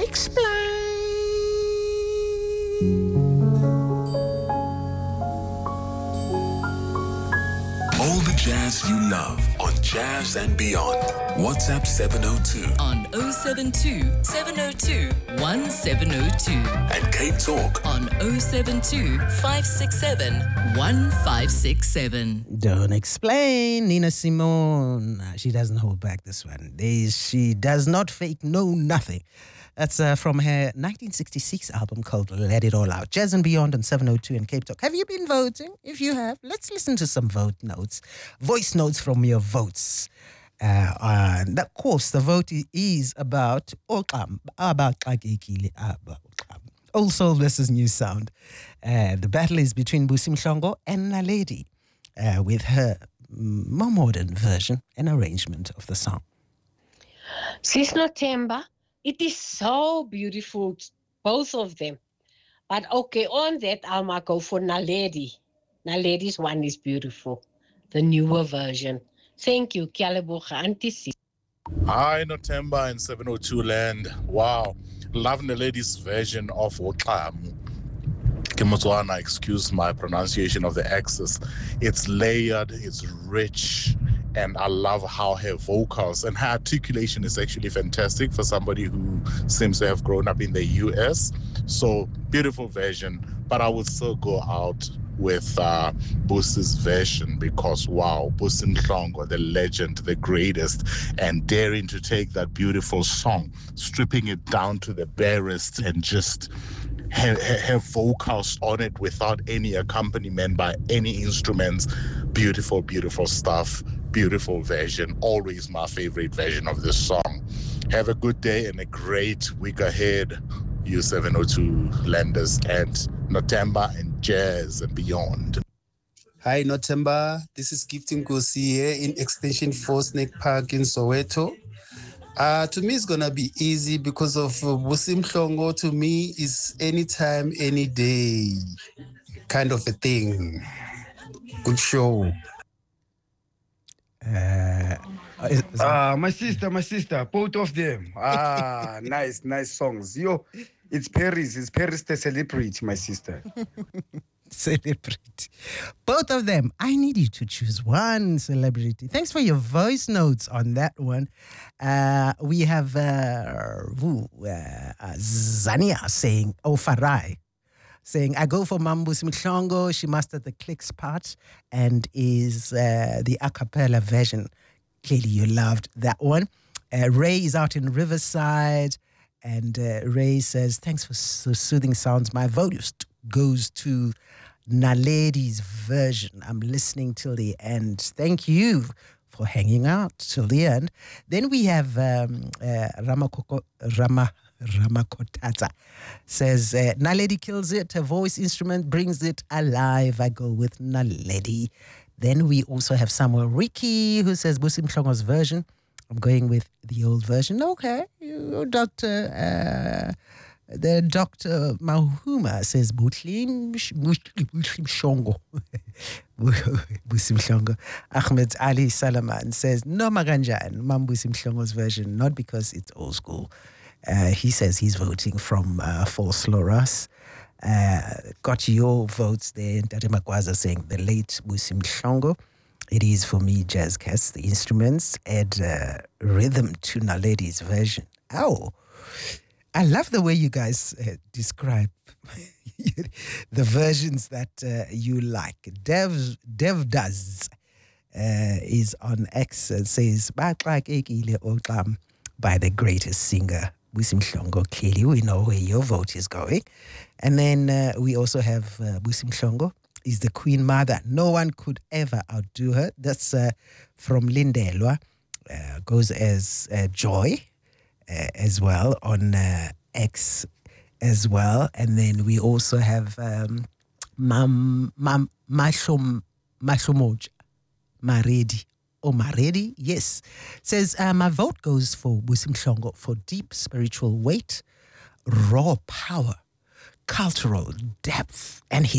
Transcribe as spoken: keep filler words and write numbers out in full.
Explain. All the jazz you love on Jazz and Beyond. WhatsApp seven oh two. On oh seven two, seven oh two, one seven oh two. And Cape Talk. On oh seven two, five six seven, one five six seven. Don't explain, Nina Simone. She doesn't hold back this one. They, she does not fake, no nothing. That's uh, from her nineteen sixty-six album called Let It All Out. Jazz and Beyond on seven oh two and Cape Talk. Have you been voting? If you have, let's listen to some vote notes. Voice notes from your votes. Uh, and of course, the vote is about Oqam, about Xakekile, about Oqam. Old Soul versus New Sound. Uh, the battle is between Busi Mhlongo and Naledi uh, with her more modern version and arrangement of the song. Sis Nothemba, it is so beautiful, both of them. But okay, on that, I might go for Naledi. Naledi's one is beautiful, the newer version. Thank you, Kialebucha Auntie Sis. Hi, Nothemba in seven oh two land. Wow. Love the lady's version of Oqam. Kemotswana, excuse my pronunciation of the X's. It's layered, it's rich, and I love how her vocals and her articulation is actually fantastic for somebody who seems to have grown up in the U S. So, beautiful version, but I would still go out with uh, Busi's version because, wow, Busi Mhlongo, the legend, the greatest, and daring to take that beautiful song, stripping it down to the barest and just have, have vocals on it without any accompaniment by any instruments. Beautiful, beautiful stuff. Beautiful version. Always my favorite version of this song. Have a good day and a great week ahead, you seven oh two lenders and Nothemba and Jazz and Beyond. Hi, Nothemba. This is Gifting Kosi here in Extension four Snake Park in Soweto. Uh, to me, it's going to be easy because of uh, Busi Mhlongo. To me, is anytime, any day kind of a thing. Good show. Uh, is, is Ah, my sister, my sister, both of them. Ah, nice, nice songs. Yo, it's Paris, it's Paris the celebrity, my sister. Celebrity. Both of them. I need you to choose one celebrity. Thanks for your voice notes on that one. Uh, we have uh, who, uh, uh, Zania saying, oh, Farai, saying, I go for Busi Mhlongo. She mastered the clicks part and is uh, the a cappella version. Clearly, you loved that one. Uh, Ray is out in Riverside. And uh, Ray says, thanks for so soothing sounds. My vote goes to Naledi's version. I'm listening till the end. Thank you for hanging out till the end. Then we have um, uh, Ramakoko, Rama, Ramakotata says, uh, Naledi kills it. Her voice instrument brings it alive. I go with Naledi. Then we also have Samuel Ricky who says Busi Mhlongo's version. I'm going with the old version. Okay, you, Doctor Uh, the Doctor Mahuma says Busi Mhlongo. Busi Mhlongo. Ahmed Ali Salaman says no Maganjan, Mam Busi Mhlongo's version, not because it's old school. Uh, he says he's voting from uh, False Loras. Uh, got your votes there. Dade Magwaza saying the late Busi Mhlongo. It is for me, Jazz Cats. The instruments add uh, rhythm to Naledi's version. Oh, I love the way you guys uh, describe the versions that uh, you like. Dev, Dev does uh, is on X and says, by the greatest singer, Busi Mhlongo. Clearly, we know where your vote is going. And then uh, we also have uh, Busi Mhlongo is the Queen Mother. No one could ever outdo her. That's uh, from Lindelwa. Uh, goes as uh, Joy uh, as well on uh, X as well. And then we also have um, Mam Mam Mashom Mashomoja Maredi. Oh, Maredi? Yes. Says, uh, my vote goes for Busi Mhlongo for deep spiritual weight, raw power, cultural depth, and his